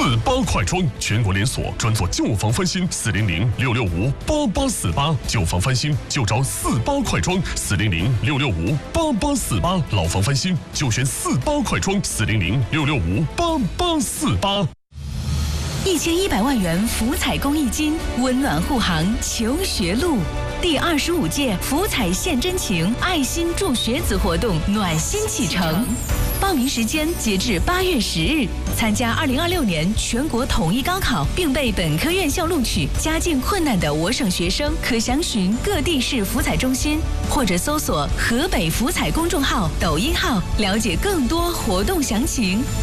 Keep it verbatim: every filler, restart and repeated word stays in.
四八快装，全国连锁，专做旧房翻新，四零零六六五八八四八，旧房翻新就找四八快装，四零零六六五八八四八，老房翻新就选四八快装，四零零六六五八八四八。 一千一百万元福彩公益金，温暖护航求学路。第二十五届福彩献真情爱心助学子活动暖心启程，报名时间截至八月十日。参加二零二六年全国统一高考并被本科院校录取、家境困难的我省学生，可详询各地市福彩中心或者搜索河北福彩公众号、抖音号，了解更多活动详情。